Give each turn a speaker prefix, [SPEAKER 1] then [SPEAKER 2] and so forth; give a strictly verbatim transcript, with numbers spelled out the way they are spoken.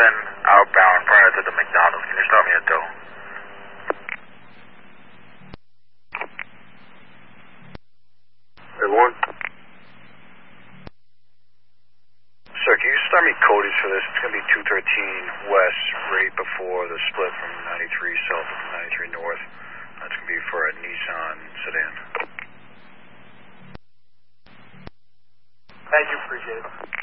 [SPEAKER 1] seven outbound prior to the McDonald's. Can you stop me at Doe?
[SPEAKER 2] Airborne. Sir, can you start me Cody's for this? It's going to be two thirteen West, right before the split from ninety-three South to ninety-three North. That's going to be for a Nissan sedan.
[SPEAKER 3] Thank you, appreciate it.